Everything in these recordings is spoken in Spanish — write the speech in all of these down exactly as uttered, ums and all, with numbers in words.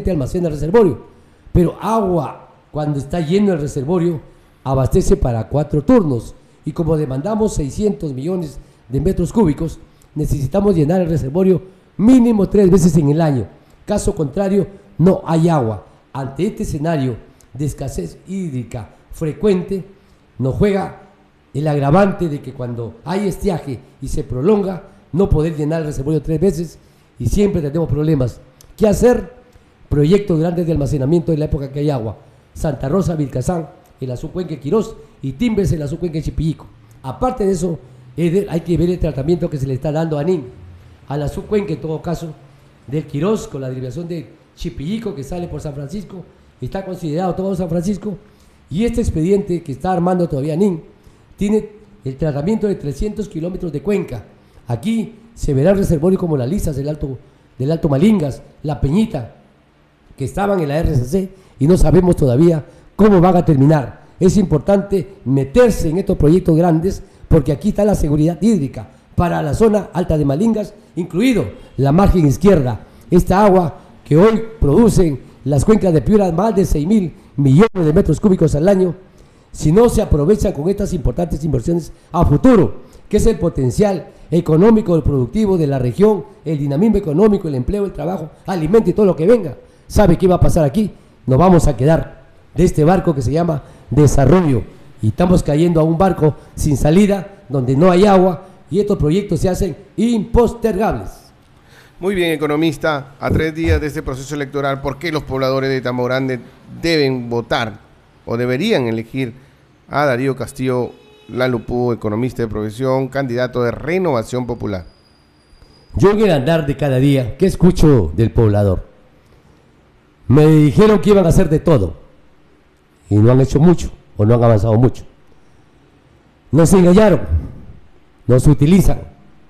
normalmente almacena el reservorio, pero agua, cuando está lleno el reservorio, abastece para cuatro turnos, y como demandamos seiscientos millones de metros cúbicos, necesitamos llenar el reservorio mínimo tres veces en el año. Caso contrario, no hay agua. Ante este escenario de escasez hídrica frecuente, nos juega el agravante de que cuando hay estiaje y se prolonga, no poder llenar el reservorio tres veces, y siempre tenemos problemas. ¿Qué hacer? Proyectos grandes de almacenamiento en la época que hay agua. Santa Rosa, Vilcazán, el Azucuenque Quirós, y Timbres, el Azucuenque Chipillico. Aparte de eso, hay que ver el tratamiento que se le está dando a Nin, al Azucuenque en todo caso, del Quirós, con la derivación de Chipillico que sale por San Francisco, está considerado todo San Francisco, y este expediente que está armando todavía Nin, tiene el tratamiento de trescientos kilómetros de cuenca. Aquí se verá el reservorio como las lisas del Alto, del Alto Malingas, la Peñita, que estaban en la R C C, y no sabemos todavía cómo van a terminar. Es importante meterse en estos proyectos grandes, porque aquí está la seguridad hídrica para la zona alta de Malingas, incluido la margen izquierda. Esta agua que hoy producen las cuencas de Piura, más de seis mil millones de metros cúbicos al año, si no se aprovechan con estas importantes inversiones a futuro, que es el potencial económico, el productivo de la región, el dinamismo económico, el empleo, el trabajo, alimento y todo lo que venga. ¿Sabe qué va a pasar aquí? Nos vamos a quedar de este barco que se llama desarrollo, y estamos cayendo a un barco sin salida, donde no hay agua, y estos proyectos se hacen impostergables. Muy bien, economista. A tres días de este proceso electoral, ¿por qué los pobladores de Tambo Grande deben votar o deberían elegir a Darío Castillo Lalupú, economista de profesión, candidato de Renovación Popular? Yo en el andar de cada día, ¿qué escucho del poblador? Me dijeron que iban a hacer de todo, y no han hecho mucho, o no han avanzado mucho. Nos engañaron, nos utilizan.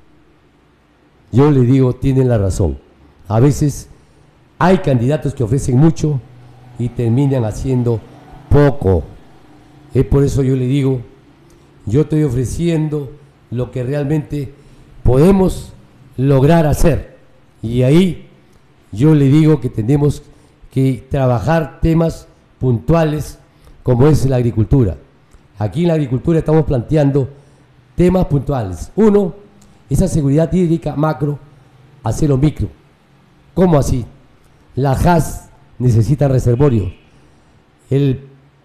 Yo le digo, tienen la razón. A veces hay candidatos que ofrecen mucho y terminan haciendo poco. Es por eso yo le digo, yo estoy ofreciendo lo que realmente podemos lograr hacer. Y ahí yo le digo que tenemos que trabajar temas puntuales como es la agricultura. Aquí en la agricultura estamos planteando temas puntuales. Uno, esa seguridad hídrica macro, hacerlo micro. ¿Cómo así? La J A S necesita reservorio. El,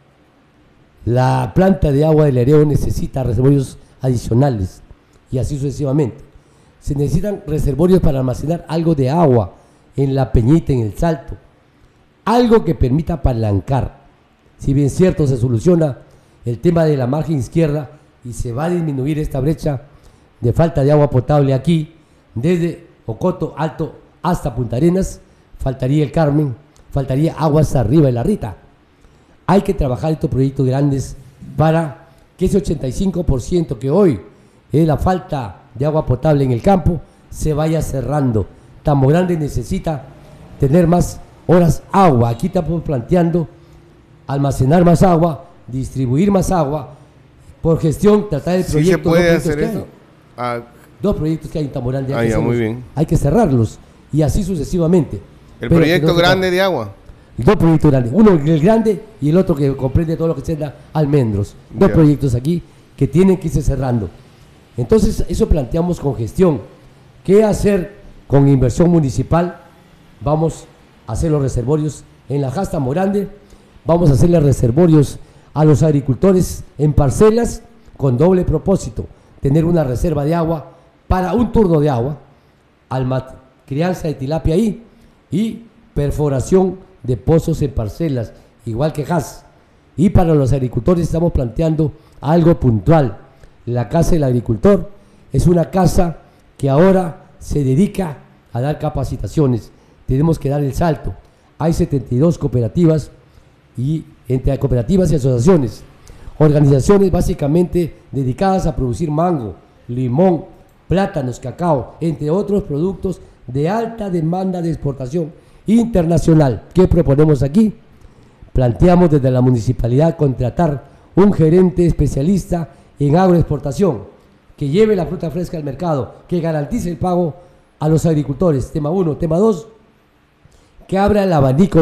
la planta de agua del Ereo necesita reservorios adicionales, y así sucesivamente. Se necesitan reservorios para almacenar algo de agua en la Peñita, en el Salto. Algo que permita apalancar. Si bien cierto, se soluciona el tema de la margen izquierda y se va a disminuir esta brecha de falta de agua potable aquí, desde Ocoto Alto hasta Punta Arenas, faltaría el Carmen, faltaría agua hasta arriba de la Rita. Hay que trabajar estos proyectos grandes para que ese ochenta y cinco por ciento que hoy es la falta de agua potable en el campo se vaya cerrando. Tambo Grande necesita tener más horas agua. Aquí estamos planteando almacenar más agua, distribuir más agua, por gestión, tratar el proyecto. ¿Sí se puede hacer eso? Ah, dos proyectos que hay en Tambo Grande, ah, ya, muy bien. Hay que cerrarlos, y así sucesivamente. ¿El Pero proyecto no grande de agua? Dos proyectos grandes, uno el grande y el otro que comprende todo lo que se llama almendros. Dos yeah. proyectos aquí que tienen que irse cerrando. Entonces, eso planteamos con gestión. ¿Qué hacer con inversión municipal? Vamos a hacer los reservorios en la J A S Tambo Grande, vamos a hacerle reservorios a los agricultores en parcelas con doble propósito: tener una reserva de agua para un turno de agua, crianza de tilapia ahí, y perforación de pozos en parcelas, igual que J A S. Y para los agricultores estamos planteando algo puntual. La Casa del Agricultor es una casa que ahora se dedica a dar capacitaciones. Tenemos que dar el salto. Hay setenta y dos cooperativas, y entre cooperativas y asociaciones, organizaciones básicamente dedicadas a producir mango, limón, plátanos, cacao, entre otros productos de alta demanda de exportación internacional. ¿Qué proponemos aquí? Planteamos desde la municipalidad contratar un gerente especialista en agroexportación que lleve la fruta fresca al mercado, que garantice el pago a los agricultores. Tema uno. Tema dos, que abra el abanico